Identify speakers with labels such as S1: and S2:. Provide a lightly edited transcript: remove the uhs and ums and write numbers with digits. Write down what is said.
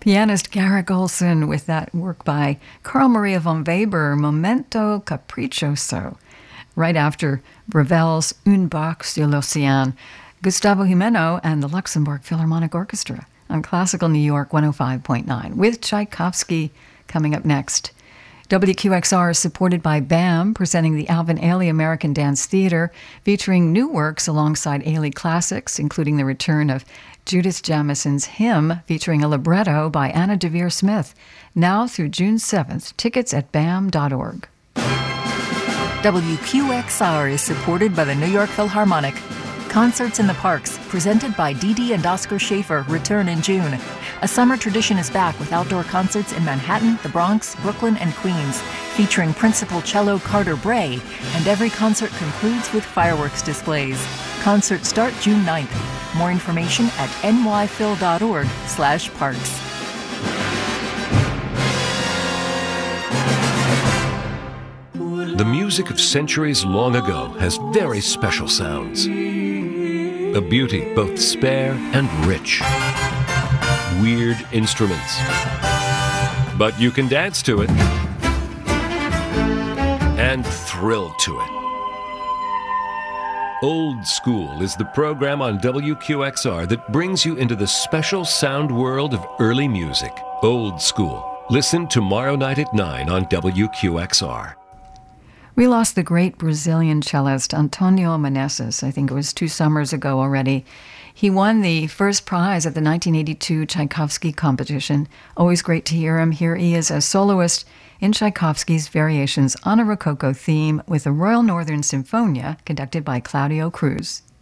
S1: Pianist Garrick Olson with that work by Carl Maria von Weber, Momento Capriccioso. Right after Ravel's Une Barque sur l'Océan, Gustavo Jimeno and the Luxembourg Philharmonic Orchestra on Classical New York 105.9, with Tchaikovsky coming up next. WQXR is supported by BAM, presenting the Alvin Ailey American Dance Theater, featuring new works alongside Ailey classics, including the return of Judith Jamison's Hymn, featuring a libretto by Anna DeVere Smith, now through June 7th. Tickets at bam.org.
S2: WQXR is supported by the New York Philharmonic. Concerts in the Parks, presented by Dee Dee and Oscar Schaefer, return in June. A summer tradition is back with outdoor concerts in Manhattan, the Bronx, Brooklyn, and Queens, featuring principal cello Carter Bray, and every concert concludes with fireworks displays. Concerts start June 9th. More information at nyphil.org/parks.
S3: The music of centuries long ago has very special sounds. A beauty both spare and rich. Weird instruments. But you can dance to it and thrill to it. Old School is the program on WQXR that brings you into the special sound world of early music. Old School. Listen tomorrow night at 9 on WQXR.
S1: We lost the great Brazilian cellist Antonio Meneses. I think it was 2 summers ago already. He won the first prize at the 1982 Tchaikovsky competition. Always great to hear him. Here he is as soloist in Tchaikovsky's Variations on a Rococo theme with the Royal Northern Sinfonia, conducted by Claudio Cruz.